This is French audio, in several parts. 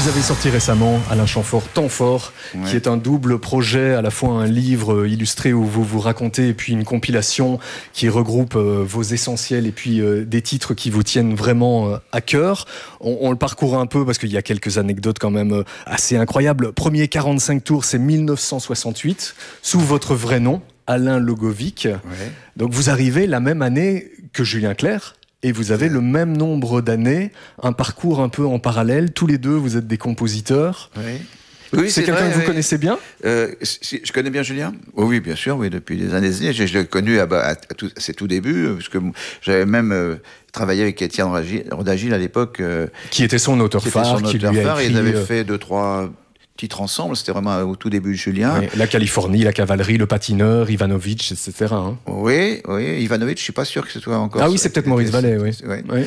Vous avez sorti récemment, Alain Chamfort, Temps fort, qui est un double projet, à la fois un livre illustré où vous vous racontez et puis une compilation qui regroupe vos essentiels et puis des titres qui vous tiennent vraiment à cœur. On le parcourt un peu parce qu'il y a quelques anecdotes quand même assez incroyables. Premier 45 tours, c'est 1968, sous votre vrai nom, Alain Logovic. Ouais. Donc vous arrivez la même année que Julien Clerc. Et vous avez le même nombre d'années, un parcours un peu en parallèle. Tous les deux, vous êtes des compositeurs. Oui, c'est quelqu'un que vous connaissez bien ? Je connais bien Julien. Oui, bien sûr, oui, depuis des années. Je l'ai connu à ses tout débuts, parce que j'avais même travaillé avec Étienne Rodagil à l'époque. Qui était son auteur phare. Ils avaient fait 2-3 titres ensemble, c'était vraiment au tout début de Julien. Oui, la Californie, la cavalerie, le patineur, Ivanovic, etc. Hein. Oui, Ivanovic, je suis pas sûr que ce soit encore... Ah oui, c'est peut-être Maurice Vallet, oui.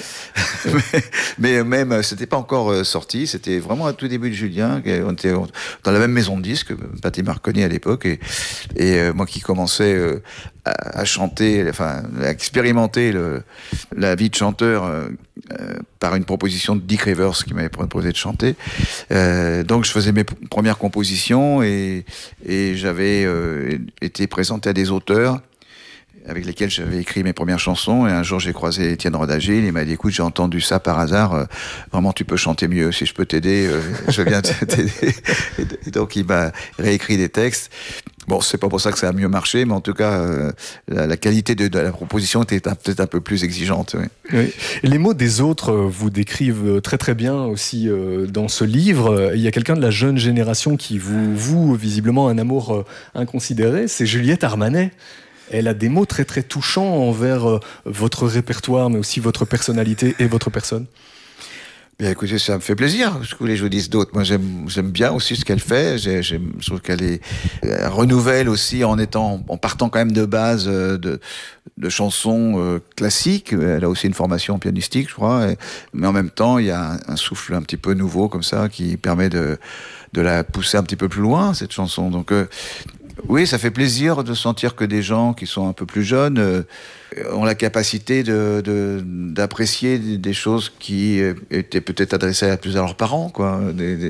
mais même, c'était pas encore sorti, c'était vraiment au tout début de Julien, on était dans la même maison de disques, Pathé Marconi à l'époque, et moi qui commençais à chanter, enfin, à expérimenter la vie de chanteur par une proposition de Dick Rivers qui m'avait proposé de chanter. Donc je faisais mes premières compositions et j'avais été présenté à des auteurs avec lesquels j'avais écrit mes premières chansons, et un jour j'ai croisé Étienne Rodagil, il m'a dit écoute, j'ai entendu ça par hasard, vraiment tu peux chanter mieux, si je peux t'aider, je viens t'aider. Et donc il m'a réécrit des textes. Bon, c'est pas pour ça que ça a mieux marché, mais en tout cas, la qualité de la proposition était peut-être un peu plus exigeante. Oui. Les mots des autres vous décrivent très très bien aussi dans ce livre. Il y a quelqu'un de la jeune génération qui vous voue visiblement un amour inconsidéré, c'est Juliette Armanet. Elle a des mots très très touchants envers votre répertoire, mais aussi votre personnalité et votre personne. Bien, écoutez, ça me fait plaisir. Ce que vous voulez que je vous dise d'autre. Moi, j'aime bien aussi ce qu'elle fait. Je trouve qu'elle est renouvelle aussi en partant quand même de base de chansons classiques. Elle a aussi une formation pianistique, je crois. Mais en même temps, il y a un souffle un petit peu nouveau comme ça qui permet de la pousser un petit peu plus loin, cette chanson. Donc, oui, ça fait plaisir de sentir que des gens qui sont un peu plus jeunes ont la capacité d'apprécier des choses qui étaient peut-être adressées plus à leurs parents, quoi.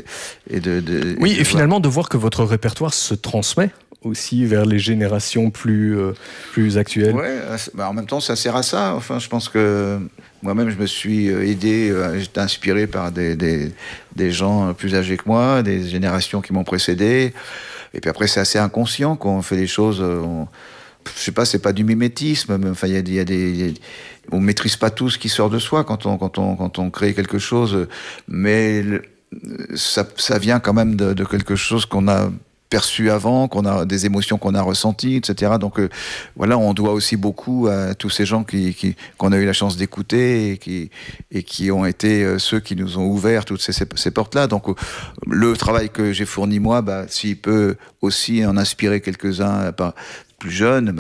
Et finalement de voir que votre répertoire se transmet aussi vers les générations plus actuelles. Ouais, en même temps, ça sert à ça. Enfin, je pense que moi-même, je me suis aidé, j'étais inspiré par des gens plus âgés que moi, des générations qui m'ont précédé. Et puis après, c'est assez inconscient qu'on fait les choses. Je sais pas, c'est pas du mimétisme, mais enfin, on maîtrise pas tout ce qui sort de soi quand on crée quelque chose, mais ça vient quand même de quelque chose qu'on a perçu avant, qu'on a des émotions qu'on a ressenties, etc. Donc voilà, on doit aussi beaucoup à tous ces gens qu'on a eu la chance d'écouter et qui ont été ceux qui nous ont ouvert toutes ces portes-là. Donc le travail que j'ai fourni moi, s'il peut aussi en inspirer quelques-uns plus jeunes,